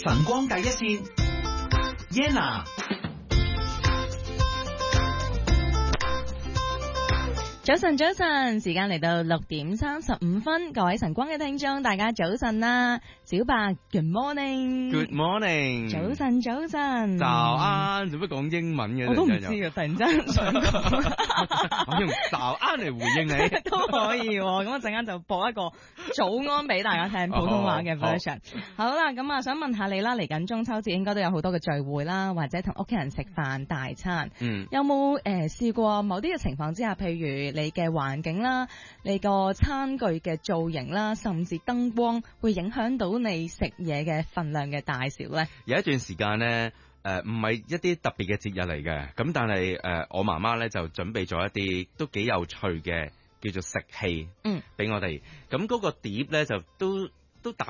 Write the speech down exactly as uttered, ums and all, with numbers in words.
晨光第一線 Yenna。 早晨，早晨，時間嚟到六點三十五分，各位晨光嘅聽眾，大家早晨啦！小白 ，Good morning，Good morning， 早晨，早晨， 早安，做乜講英文嘅？ 我都唔知啊，突然間想講， 我用早安嚟回應你都可以，咁我陣間就播一個早安俾大家聽普通話嘅 version。好啦，咁啊，想問下你啦，嚟緊中秋節應該都有好多嘅聚會啦，或者同屋企人食飯大餐，嗯，有冇誒試過某啲嘅情況之下，譬如你嘅環境啦，你個餐具嘅造型啦，甚至燈光，會影響到你食嘢嘅份量嘅大小呢？ 有一段時間呢，誒唔係一啲特別嘅節日嚟嘅，咁但係誒、呃、我媽媽呢就準備咗一啲都幾有趣嘅叫做食器，嗯，俾我哋。咁嗰個碟呢就都都大